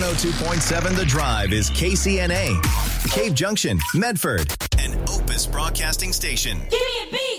102.7 The Drive is KCNA, Cave Junction, Medford, and Opus Broadcasting Station. Give me a beat!